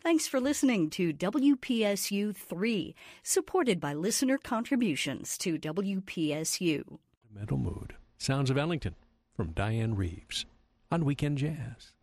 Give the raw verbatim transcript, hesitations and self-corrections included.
Thanks for listening to W P S U three, supported by listener contributions to W P S U. Mental Mood. Sounds of Ellington from Diane Reeves on Weekend Jazz.